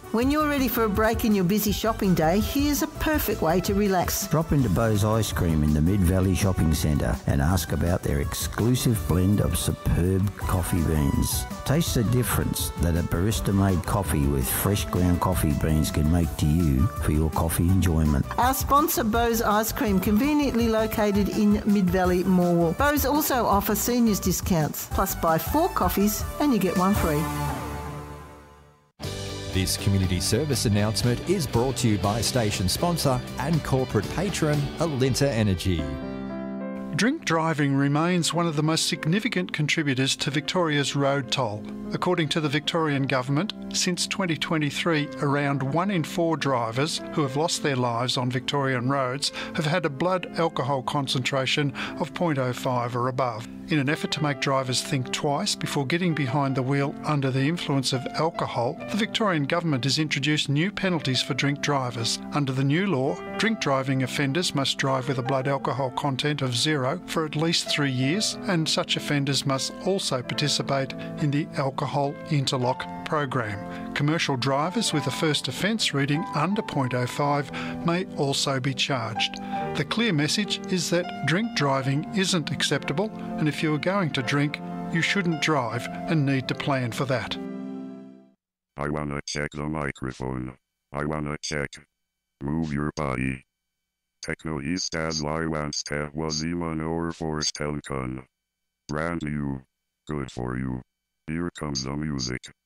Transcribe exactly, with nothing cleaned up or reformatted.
When you're ready for a break in your busy shopping day, here's a perfect way to relax. Drop into Bo's Ice Cream in the Mid-Valley Shopping Centre and ask about their exclusive blend of superb coffee beans. Taste the difference that a barista-made coffee with fresh ground coffee beans can make to you for your coffee enjoyment. Our sponsor, Bo's Ice Cream, conveniently located in Mid-Valley, Morwell. Bo's also offer seniors discounts, plus buy four coffees and you get one free. This community service announcement is brought to you by station sponsor and corporate patron Alinta Energy. Drink driving remains one of the most significant contributors to Victoria's road toll. According to the Victorian Government, since twenty twenty-three, around one in four drivers who have lost their lives on Victorian roads have had a blood alcohol concentration of zero point zero five or above. In an effort to make drivers think twice before getting behind the wheel under the influence of alcohol, the Victorian Government has introduced new penalties for drink drivers. Under the new law, drink driving offenders must drive with a blood alcohol content of zero for at least three years, and such offenders must also participate in the Alcohol Interlock program. Commercial drivers with a first offence reading under zero point zero five may also be charged. The clear message is that drink driving isn't acceptable, and if you are going to drink, you shouldn't drive and need to plan for that. I wanna check the microphone. I wanna check. Move your body. Techno Estas Liwanste was Iman or Forstelkon. Brand new. Good for you. Here comes the music.